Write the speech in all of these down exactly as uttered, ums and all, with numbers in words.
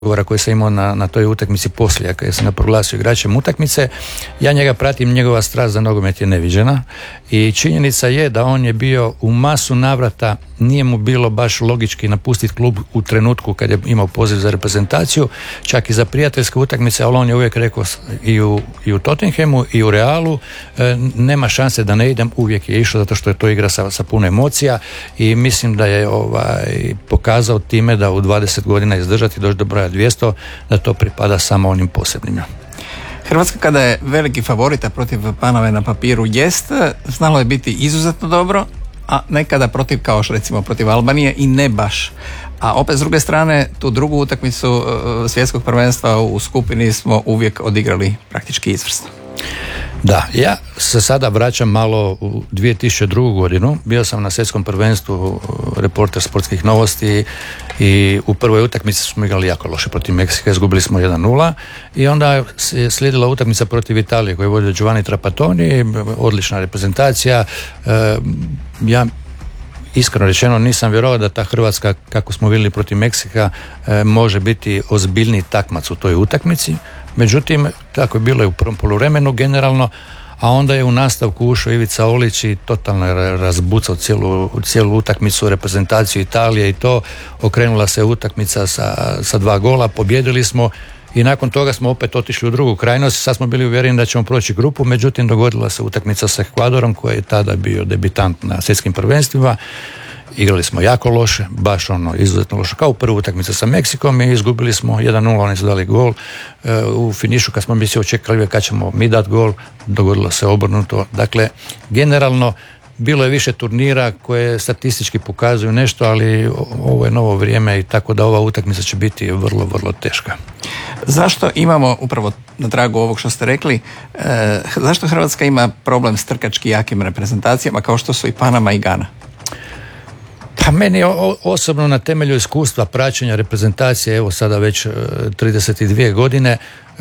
razgovora koji sam imao na, na toj utakmici poslije, kada sam ga proglasio igračem utakmice. Ja njega pratim, njegova strast za nogomet je neviđena i činjenica je da on je bio u masu navrata, nije mu bilo baš logički napustiti klub u trenutku kad je imao poziv za reprezentaciju, čak i za prijateljske utakmice, ali on je uvijek rekao i u, i u Tottenhamu i u Realu, e, nema šanse da ne idem, uvijek je išao zato što je to igra sa, sa puno emocija i mislim da je ovaj, pokazao time da u dvadeset godina izdržati doći do broja dvjesto, da to pripada samo onim posebnima. Hrvatska kada je veliki favorita protiv Paname na papiru jest, znalo je biti izuzetno dobro, a nekada protiv, kao što recimo protiv Albanije, i ne baš. A opet s druge strane, tu drugu utakmicu svjetskog prvenstva u skupini smo uvijek odigrali praktički izvrsno. Da, ja se sada vraćam malo u dvije tisuće drugu godinu. Bio sam na svjetskom prvenstvu reporter sportskih novosti i u prvoj utakmici smo igrali jako loše protiv Meksika, izgubili smo jedan nula i onda je slijedila utakmica protiv Italije koju je vodio Giovanni Trapattoni, odlična reprezentacija. E, ja iskreno rečeno nisam vjerovao da ta Hrvatska, kako smo vidjeli protiv Meksika, e, može biti ozbiljniji takmac u toj utakmici. Međutim, tako je bilo i u prvom poluvremenu generalno, a onda je u nastavku ušao Ivica Olić i totalno je razbucao cijelu, cijelu utakmicu, reprezentaciju Italije i to. Okrenula se utakmica sa, sa dva gola, pobjedili smo i nakon toga smo opet otišli u drugu krajnost. Sad smo bili uvjereni da ćemo proći grupu, međutim dogodila se utakmica sa Ekvadorom koji je tada bio debitant na svjetskim prvenstvima. Igrali smo jako loše, baš ono izuzetno loše, kao u prvu utakmicu sa Meksikom i izgubili smo jedan nula, oni su dali gol. E, u finišu kad smo mi se očekali kad ćemo mi dati gol, dogodilo se obrnuto. Dakle, generalno bilo je više turnira koje statistički pokazuju nešto, ali ovo je novo vrijeme i tako da ova utakmica će biti vrlo, vrlo teška. Zašto imamo, upravo na tragu ovog što ste rekli, e, zašto Hrvatska ima problem s trkački jakim reprezentacijama kao što su i Panama i Gana? Pa meni osobno na temelju iskustva praćenja reprezentacije, evo sada već trideset dvije godine,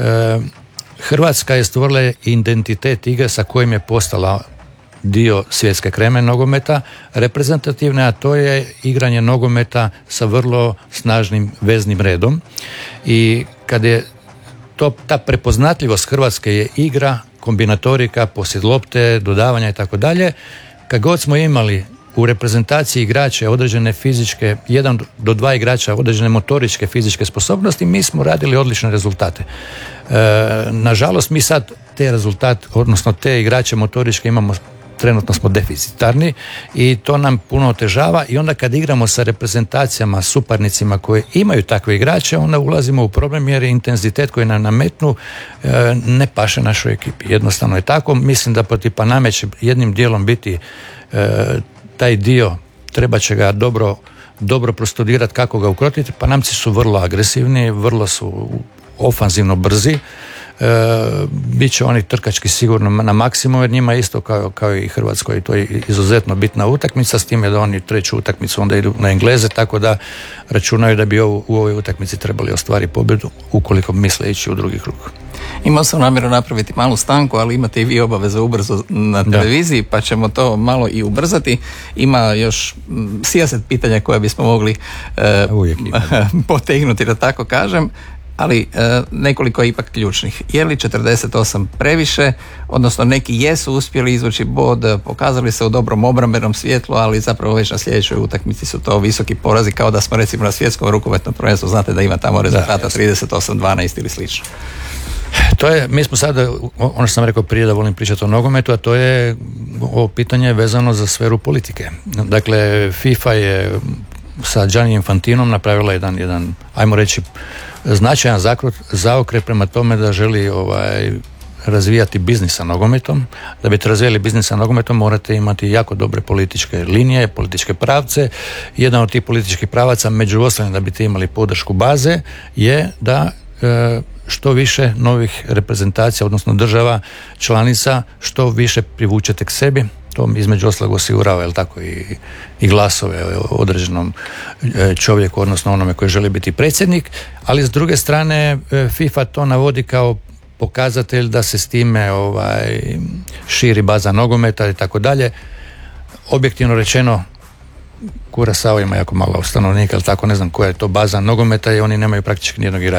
Hrvatska je stvorila identitet igre sa kojim je postala dio svjetske kreme nogometa reprezentativne, a to je igranje nogometa sa vrlo snažnim veznim redom. I kad je to, ta prepoznatljivost Hrvatske je igra, kombinatorika, posjed lopte, dodavanja i tako dalje, kad god smo imali u reprezentaciji igrače određene fizičke, jedan do dva igrača određene motoričke fizičke sposobnosti, mi smo radili odlične rezultate. E, nažalost, mi sad te rezultate, odnosno te igrače motoričke imamo, trenutno smo deficitarni i to nam puno otežava i onda kad igramo sa reprezentacijama, suparnicima koji imaju takve igrače, onda ulazimo u problem jer je intenzitet koji nam nametnu e, ne paše našoj ekipi. Jednostavno je tako. Mislim da protiv Paname će jednim dijelom biti e, taj dio, treba će ga dobro, dobro prostudirati kako ga ukrotiti. Panamci su vrlo agresivni, vrlo su ofanzivno brzi. E, bit će oni trkački sigurno na maksimum, jer njima isto kao, kao i Hrvatskoj i to je izuzetno bitna utakmica, s time da oni treću utakmicu onda idu na Engleze, tako da računaju da bi ovu, u ovoj utakmici trebali ostvariti pobjedu ukoliko misle ići u drugi krug. Imao sam namjeru napraviti malu stanku, ali imate i vi obaveze ubrzo na televiziji, da. Pa ćemo to malo i ubrzati. Ima još sijaset pitanja koja bismo mogli e, potegnuti, da tako kažem, ali e, nekoliko ipak ključnih. Je li četrdeset osam previše, odnosno neki jesu uspjeli izvući bod, pokazali se u dobrom obrambenom svjetlu, ali zapravo već na sljedećoj utakmici su to visoki porazi, kao da smo recimo na svjetskom rukometnom prvenstvu, znate da ima tamo rezultata trideset osam dvanaest ili slično. To je, mi smo sada, ono što sam rekao prije da volim pričati o nogometu, a to je ovo pitanje vezano za sferu politike. Dakle, FIFA je sa Gianni Infantinom napravila jedan, jedan ajmo reći, značajan zaokret prema tome da želi ovaj, razvijati biznis sa nogometom. Da biste razvijali biznis sa nogometom morate imati jako dobre političke linije, političke pravce. Jedan od tih političkih pravaca, među ostalim da biste imali podršku baze, je da e, što više novih reprezentacija, odnosno država članica, što više privučete k sebi. To između ostalog osigurava, jel tako, i, i glasove određenom čovjeku, odnosno onome koji želi biti predsjednik, ali s druge strane FIFA to navodi kao pokazatelj da se s time ovaj, širi baza nogometa i tako dalje. Objektivno rečeno, Kurasao ima jako malo stanovnika, ali tako ne znam koja je to baza nogometa i oni nemaju praktički nijednog igrača.